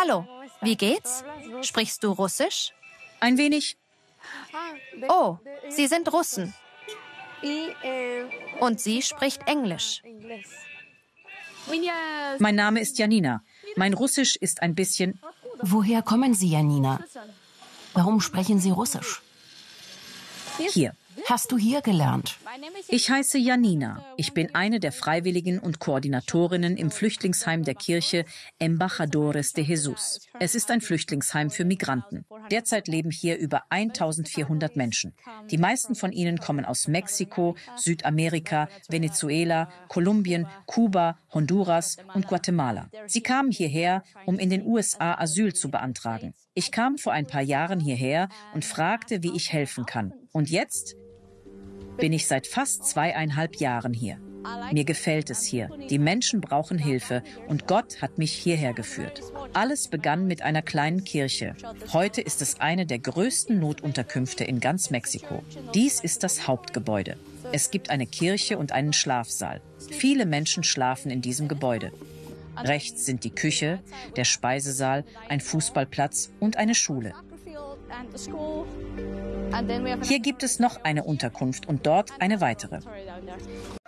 Hallo, wie geht's? Sprichst du Russisch? Ein wenig. Oh, Sie sind Russen. Und sie spricht Englisch. Mein Name ist Janina. Mein Russisch ist ein bisschen... Woher kommen Sie, Janina? Warum sprechen Sie Russisch? Hier. Hast du hier gelernt? Ich heiße Janina. Ich bin eine der Freiwilligen und Koordinatorinnen im Flüchtlingsheim der Kirche Embajadores de Jesus. Es ist ein Flüchtlingsheim für Migranten. Derzeit leben hier über 1400 Menschen. Die meisten von ihnen kommen aus Mexiko, Südamerika, Venezuela, Kolumbien, Kuba, Honduras und Guatemala. Sie kamen hierher, um in den USA Asyl zu beantragen. Ich kam vor ein paar Jahren hierher und fragte, wie ich helfen kann. Und jetzt bin ich seit fast 2,5 Jahren hier. Mir gefällt es hier. Die Menschen brauchen Hilfe und Gott hat mich hierher geführt. Alles begann mit einer kleinen Kirche. Heute ist es eine der größten Notunterkünfte in ganz Mexiko. Dies ist das Hauptgebäude. Es gibt eine Kirche und einen Schlafsaal. Viele Menschen schlafen in diesem Gebäude. Rechts sind die Küche, der Speisesaal, ein Fußballplatz und eine Schule. Hier gibt es noch eine Unterkunft und dort eine weitere.